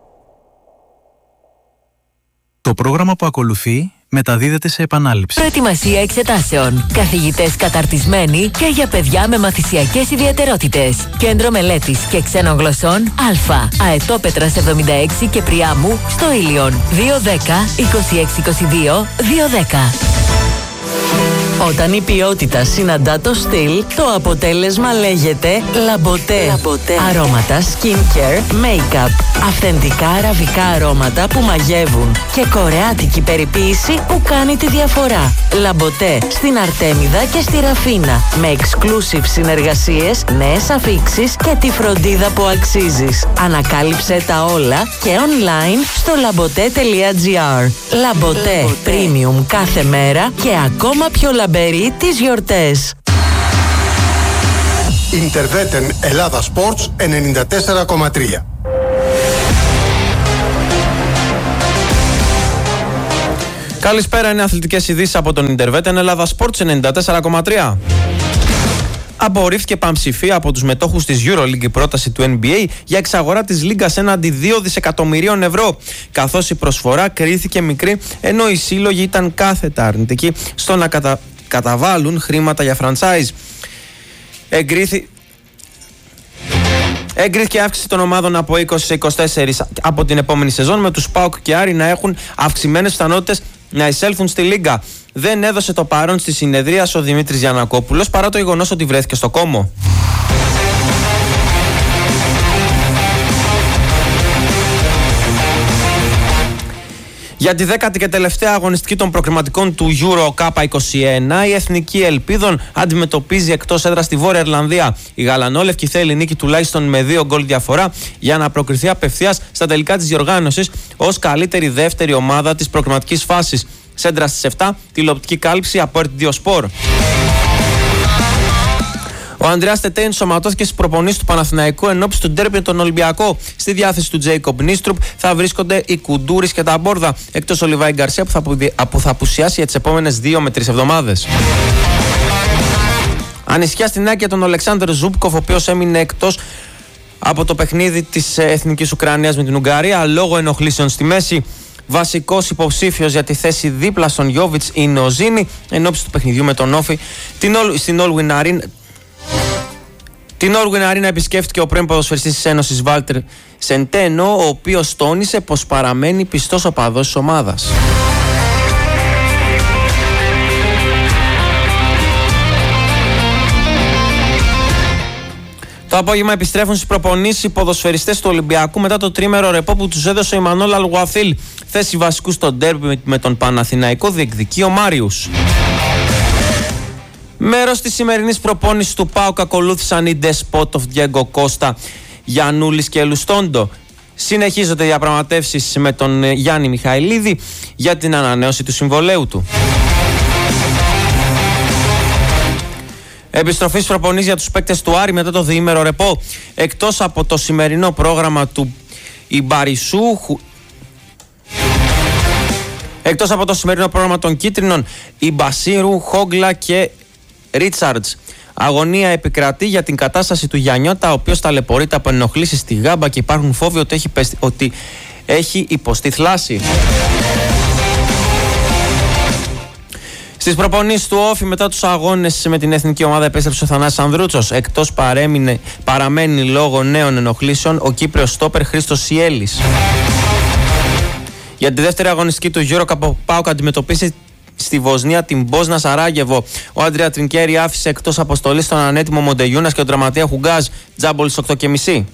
Το πρόγραμμα που ακολουθεί μεταδίδεται σε επανάληψη. Προετοιμασία εξετάσεων. Καθηγητές καταρτισμένοι και για παιδιά με μαθησιακές ιδιαιτερότητες. Κέντρο Μελέτης και Ξένων Γλωσσών Α. Αετόπετρας εβδομήντα έξι και Πριάμου στο Ήλιον. δύο δέκα είκοσι έξι είκοσι δύο δύο δέκα. Όταν η ποιότητα συναντά το στυλ, το αποτέλεσμα λέγεται Λαμποτέ. Λαμποτέ. Αρώματα skincare, make-up. Αυθεντικά αραβικά αρώματα που μαγεύουν. Και κορεάτικη περιποίηση που κάνει τη διαφορά. Λαμποτέ στην Αρτέμιδα και στη Ραφίνα. Με exclusive συνεργασίες, νέες αφίξεις και τη φροντίδα που αξίζεις. Ανακάλυψε τα όλα και online στο λαμποτέ τελεία τζι άρ. Λαμποτέ. Premium κάθε μέρα και ακόμα πιο λαμπερή τις γιορτές. Interveten Ελλάδα Sports ενενήντα τέσσερα κόμμα τρία. Καλησπέρα, είναι αθλητικές ειδήσεις από τον Interveten Ελλάδα Sports ενενήντα τέσσερα κόμμα τρία. Απορρίφθηκε πανψηφία από τους μετόχους της EuroLeague η πρόταση του N B A για εξαγορά της Λίγκας έναντι δύο δισεκατομμυρίων ευρώ, καθώς η προσφορά κρίθηκε μικρή, ενώ οι σύλλογοι ήταν κάθετα αρνητικοί στο να κατα... καταβάλουν χρήματα για franchise. Εγκρίθη... Εγκρίθηκε αύξηση των ομάδων από είκοσι σε είκοσι τέσσερα από την επόμενη σεζόν, με τους ΠΑΟΚ και Άρη να έχουν αυξημένες πιθανότητες να εισέλθουν στη Λίγκα. Δεν έδωσε το παρόν στη συνεδρία ο Δημήτρης Γιαννακόπουλος, παρά το γεγονός ότι βρέθηκε στο κόμμο. Για τη δέκατη και τελευταία αγωνιστική των προκριματικών του Euro Cup είκοσι ένα, η Εθνική Ελπίδων αντιμετωπίζει εκτός έδρας τη Βόρεια Ιρλανδία. Η γαλανόλευκη θέλει νίκη τουλάχιστον με δύο γκολ διαφορά για να προκριθεί απευθείας στα τελικά της διοργάνωσης ως καλύτερη δεύτερη ομάδα της προκριματικής φάσης. Σέντρα στις επτά, τηλεοπτική κάλυψη από ερ τι δύο Sport. Ο Ανδρέας Τετέιν σωματώθηκε στις προπονήσεις του Παναθηναϊκού ενόψει του ντέρμπι τον Ολυμπιακό. Στη διάθεση του Τζέικομπ Νίστρουπ θα βρίσκονται οι Κουντούρης και τα Μπόρδα, εκτός ο Λιβάη Γκαρσία που θα, που θα απουσιάσει για τις επόμενες δύο με τρεις εβδομάδες. Ανησυχία στην άκρη τον Ολεξάνδρ Ζούμπκοφ, ο οποίος έμεινε εκτός από το παιχνίδι της Εθνικής Ουκρανίας με την Ουγγαρία λόγω ενοχλήσεων στη μέση. Βασικός υποψήφιος για τη θέση δίπλα στον Γιόβιτς είναι ο Ζήνη ενόψει του παιχνιδιού με τον Όφη. Στην Όλουιν Αρίνα Την Όλουιν Αρίνα επισκέφτηκε ο πρώην ποδοσφαιριστής της Ένωσης Βάλτερ Σεντένο, ο οποίος τόνισε πως παραμένει πιστός οπαδός της ομάδας. Το απόγευμα επιστρέφουν στις προπονήσεις οι ποδοσφαιριστές του Ολυμπιακού μετά το τρίμερο ρεπό που τους έδωσε ο Ιμανόλ Αλγουαθίλ. Θέση βασικού στο ντέρμπι με τον Παναθηναϊκό διεκδικεί ο Μάριους. Μέρος της σημερινής προπόνησης του ΠΑΟΚ ακολούθησαν οι Ντεσπότοφ, Διέγκο Κώστα, Γιαννούλης και Λουστόντο. Συνεχίζονται οι διαπραγματεύσεις με τον Γιάννη Μιχαηλίδη για την ανανέωση του συμβολαίου του. Επιστροφή στις προπονήσεις για τους παίκτες του Άρη μετά το διήμερο ρεπό. Εκτός από το σημερινό πρόγραμμα του Ιμπαρισού, εκτός από το σημερινό πρόγραμμα των Κίτρινων, Ιμπασίρου, Χόγκλα και Ρίτσαρντς. Αγωνία επικρατεί για την κατάσταση του Γιαννιώτα, ο οποίος ταλαιπωρείται από ενοχλήσεις στη γάμπα και υπάρχουν φόβοι ότι έχει, πεστη... ότι έχει υποστεί θλάση. Στις προπονήσεις του Όφη μετά τους αγώνες με την εθνική ομάδα επέστρεψε ο Θανάσης Ανδρούτσος. Εκτός παρέμεινε, παραμένει λόγω νέων ενοχλήσεων ο Κύπριος στόπερ Χρήστος Σιέλης. Για τη δεύτερη αγωνιστική του Euro Cup, ο ΠΑΟΚ αντιμετωπίσει στη Βοσνία την Μπόσνα Σαράγεβο. Ο Άντρια Τρινκέρι άφησε εκτός αποστολής τον ανέτοιμο Μοντεγιούνας και τον τραυματία Χουγκάζ. Τζάμπολ στις οκτώ και μισή.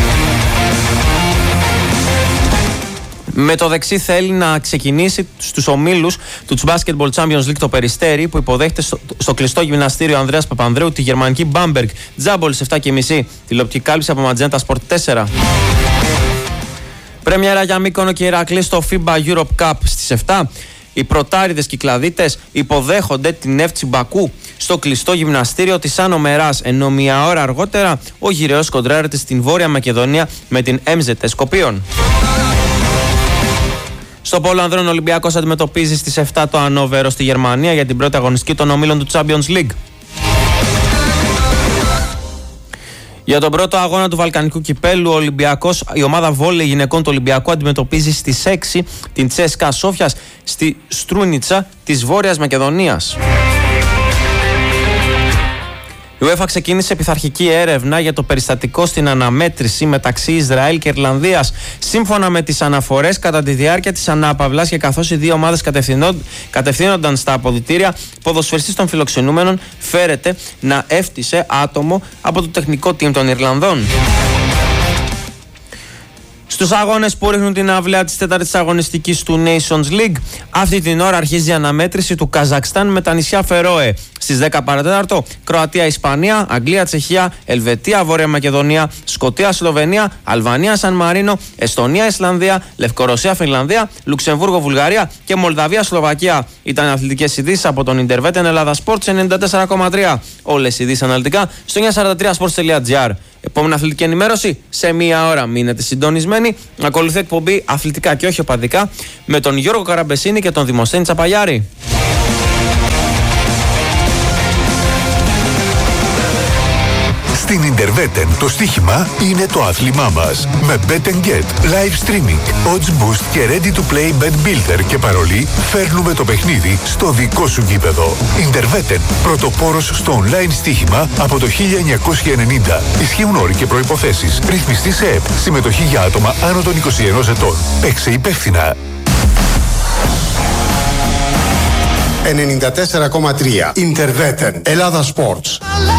Με το δεξί θέλει να ξεκινήσει στους ομίλους του Basketball Champions League το Περιστέρι, που υποδέχεται στο, στο κλειστό γυμναστήριο Ανδρέας Παπανδρέου τη γερμανική Μπάμπεργκ. Τζάμπολ στις επτά και μισή. Τηλεοπτική κάλυψη από Magenta Sport τέσσερα. Πρέμιερα για Μύκονο και Ηρακλή στο φίμπα Europe Cup στις επτά. Οι πρωτάριδες Κυκλαδίτες υποδέχονται την Εύτσι Μπακού στο κλειστό γυμναστήριο της Άνω Μεράς, ενώ μία ώρα αργότερα ο γυραιός κοντράρεται στην Βόρεια Μακεδονία με την εμ ζετ Σκοπίων. Στο Πόλο Ανδρών, ο Ολυμπιακός αντιμετωπίζει στις επτά το Ανόβερο στη Γερμανία για την πρώτη αγωνιστική των ομίλων του Champions League. Για τον πρώτο αγώνα του Βαλκανικού Κυπέλλου, ο Ολυμπιακός, η ομάδα βόλεϊ γυναικών του Ολυμπιακού αντιμετωπίζει στις έξι την Τσέσκα Σόφιας στη Στρούνιτσα της Βόρειας Μακεδονίας. Η UEFA ξεκίνησε πειθαρχική έρευνα για το περιστατικό στην αναμέτρηση μεταξύ Ισραήλ και Ιρλανδίας. Σύμφωνα με τις αναφορές, κατά τη διάρκεια της ανάπαυλας και καθώς οι δύο ομάδες κατευθύνονταν στα αποδυτήρια, ποδοσφαιριστής των φιλοξενούμενων φέρεται να έφτισε άτομο από το τεχνικό team των Ιρλανδών. Στους αγώνες που ρίχνουν την αυλαία της τέταρτης αγωνιστικής του Nations League, αυτή την ώρα αρχίζει η αναμέτρηση του Καζακστάν με τα νησιά Φερόε. Στις δέκα παρά τέταρτο, Κροατία-Ισπανία, Αγγλία-Τσεχία, Ελβετία-Βόρεια Μακεδονία, Σκωτία-Σλοβενία, Αλβανία-Σαν Μαρίνο, Εστονία-Ισλανδία, Λευκορωσία-Φινλανδία, Λουξεμβούργο-Βουλγαρία και Μολδαβία-Σλοβακία. Ήταν αθλητικές ειδήσεις από τον Interveten Ελλάδα Sports ενενήντα τέσσερα κόμμα τρία. Όλες οι ειδήσεις αναλυτικά στο εννιακόσια σαράντα τρία sports τελεία gr. Επόμενη αθλητική ενημέρωση σε μία ώρα. Μείνετε συντονισμένοι. Ακολουθεί εκπομπή αθλητικά και όχι οπαδικά με τον Γιώργο Καραμπεσίνη και τον Δημοσθένη Τσαπαλιάρη. Στην Interveten το στοίχημα είναι το άθλημά μας. Με Bet and Get, live streaming, odds boost και ready to play bet builder και παρολί, φέρνουμε το παιχνίδι στο δικό σου γήπεδο. Interveten, πρωτοπόρος στο online στοίχημα από το χίλια εννιακόσια ενενήντα. Ισχύουν όροι και προϋποθέσεις. Ρυθμιστή σε ΕΠ. Συμμετοχή για άτομα άνω των είκοσι ενός ετών. Παίξε υπεύθυνα. ενενήντα τέσσερα κόμμα τρία Interveten Ελλάδα Sports.